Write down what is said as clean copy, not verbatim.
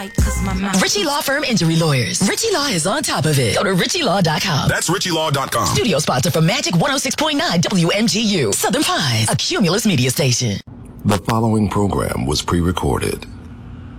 Ritchie Law Firm Injury Lawyers. Ritchie Law is on top of it. Go to RitchieLaw.com. That's RitchieLaw.com. Studio sponsor for Magic 106.9 WMGU. Southern Pines, a Cumulus media station. The following program was pre-recorded.